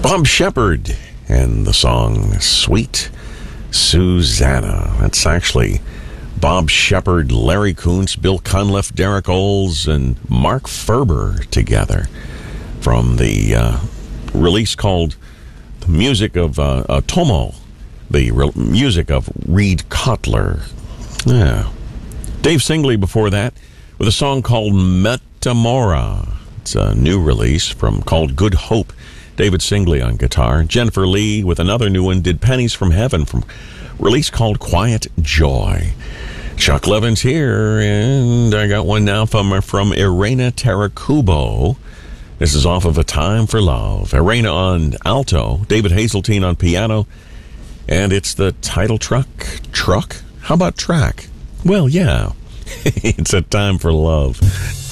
Bob Shepard and the song Sweet Susanna. That's actually Bob Shepard, Larry Kuntz, Bill Cunliffe, Derek Oles, and Mark Ferber together from the release called The Music of Tomo, the music of Reed Cotler. Yeah. Dave Singley before that with a song called Metamora. It's a new release called Good Hope. David Singley on guitar. Jennifer Lee with another new one did Pennies from Heaven from release called Quiet Joy. Chuck Levin's here, and I got one now from Irena Tarakubo. This is off of A Time for Love. Irena on alto, David Hazeltine on piano, and it's the title track. Truck? How about track? Well, yeah. It's A Time for Love.